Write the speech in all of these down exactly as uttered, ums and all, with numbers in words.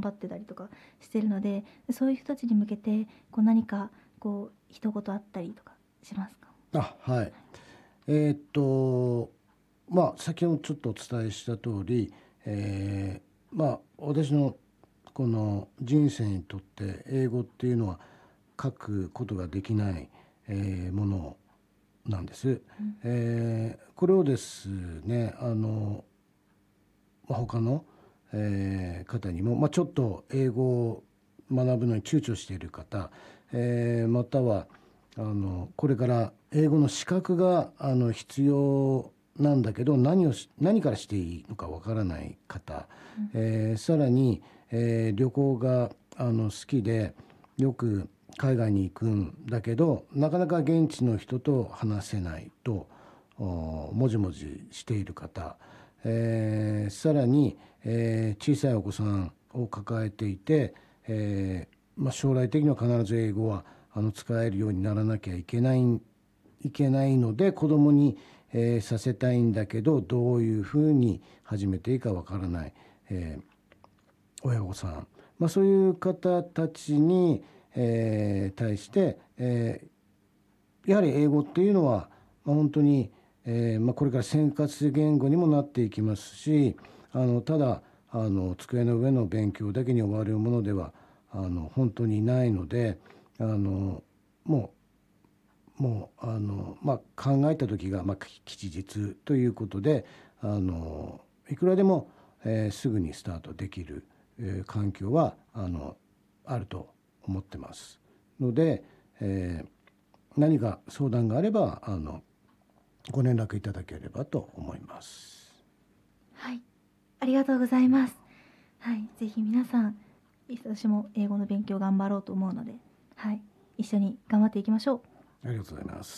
張ってたりとかしてるので、そういう人たちに向けてこう何かこう一言あったりとかしますか？ あ、はい。えーっとまあ先ほどちょっとお伝えした通り、えーまあ私のこの人生にとって英語っていうのは書くことができない、えーものなんです。 うんえーこれをですね、あのまあ他の、えー方にも、まあ、ちょっと英語を学ぶのに躊躇している方、えーまたはあのこれから英語の資格があの必要なんだけど何をし何からしていいのかわからない方、 うんえーさらに、えー旅行があの好きでよく海外に行くんだけどなかなか現地の人と話せないとおもじもじしている方、えーさらに、えー小さいお子さんを抱えていて、えーまあ、将来的には必ず英語はあの使えるようにならなきゃいけないいけないので子供に、えーさせたいんだけどどういうふうに始めていいかわからない、えー親御さん、まあ、そういう方たちに、えー対して、えーやはり英語っていうのは、まあ、本当に、えーまあ、これから生活言語にもなっていきますし、あのただあの机の上の勉強だけに終わるものではあの本当にないので、あのもうもうあの、まあ、考えた時が、まあ、吉日ということであのいくらでも、えーすぐにスタートできる、えー環境はあのあると思ってますので、えー何か相談があればあのご連絡いただければと思います。 はい、ありがとうございます。はい、ぜひ皆さん、私も英語の勉強頑張ろうと思うので、はい、一緒に頑張っていきましょう。 ありがとうございます。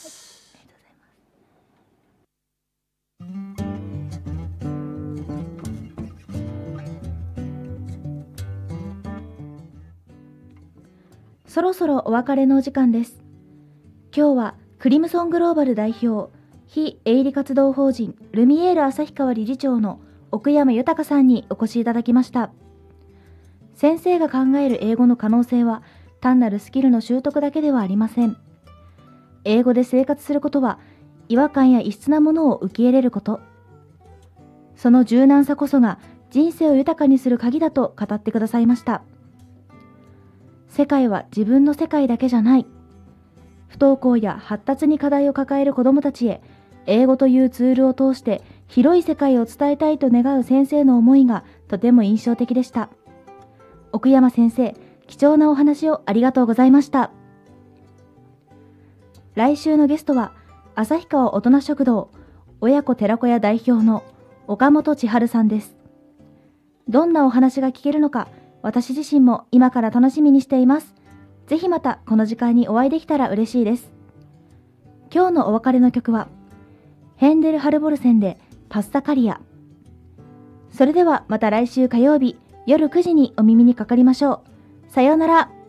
ありがとうございます。そろそろお別れのお時間です。今日はクリムソングローバル代表、非営利活動法人ルミエール旭川理事長の奥山豊さんにお越しいただきました。先生が考える英語の可能性は単なるスキルの習得だけではありません。英語で生活することは違和感や異質なものを受け入れること。その柔軟さこそが人生を豊かにする鍵だと語ってくださいました。世界は自分の世界だけじゃない。不登校や発達に課題を抱える子どもたちへ、英語というツールを通して広い世界を伝えたいと願う先生の思いがとても印象的でした。奥山先生、貴重なお話をありがとうございました。来週のゲストは、旭川大人食堂親子寺子屋代表の岡本千春さんです。どんなお話が聞けるのか、私自身も今から楽しみにしています。ぜひまたこの時間にお会いできたら嬉しいです。今日のお別れの曲は、ヘンデル・ハルボルセンでパスタカリア。それではまた来週火曜日夜くじにお耳にかかりましょう。さようなら。